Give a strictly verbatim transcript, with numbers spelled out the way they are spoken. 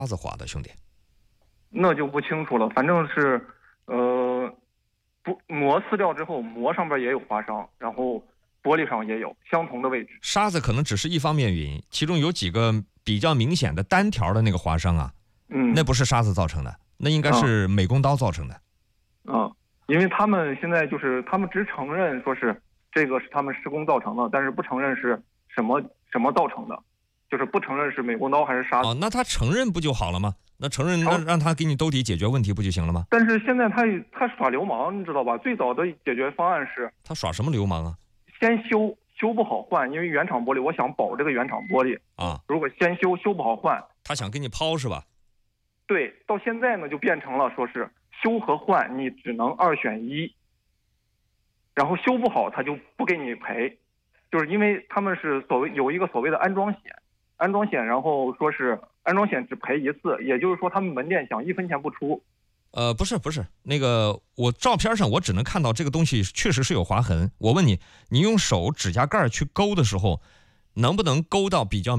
沙子划的，兄弟？ 那就不清楚了，反正是，呃，不膜撕掉之后，膜上边也有划伤，然后玻璃上也有相同的位置。 沙子可能只是一方面原因，其中有几个比较明显的单条的那个划伤啊， 嗯， 那不是沙子造成的，那应该是美工刀造成的。 啊，因为他们现在就是他们只承认说是这个是他们施工造成的，但是不承认是什么什么造成的，就是不承认是美工刀还是沙子。 哦，那他承认不就好了吗？那承认那让他给你兜底解决问题不就行了吗？ 但是现在他他耍流氓，你知道吧？最早的解决方案是他耍什么流氓啊？ 先修修不好换，因为原厂玻璃，我想保这个原厂玻璃啊。 如果先修修不好换， 他想给你抛是吧？ 对，到现在呢就变成了说是修和换你只能二选一，然后修不好他就不给你赔，就是因为他们是所谓有一个所谓的安装险，安装险，然后说是安装险只赔一次，也就是说他们门店想一分钱不出。 呃，不是不是，那个我照片上我只能看到这个东西确实是有划痕。我问你，你用手指甲盖去勾的时候，能不能勾到比较